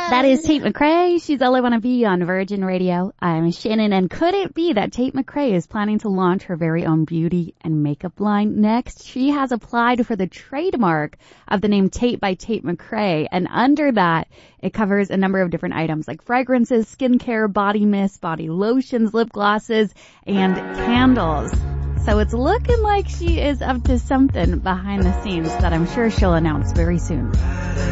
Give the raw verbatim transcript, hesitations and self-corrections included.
That is Tate McRae. She's All I Wanna Be on Virgin Radio. I'm Shannon, and could it be that Tate McRae is planning to launch her very own beauty and makeup line next? She has applied for the trademark of the name Tate by Tate McRae, and under that, it covers a number of different items like fragrances, skincare, body mist, body lotions, lip glosses, and candles. So it's looking like she is up to something behind the scenes that I'm sure she'll announce very soon.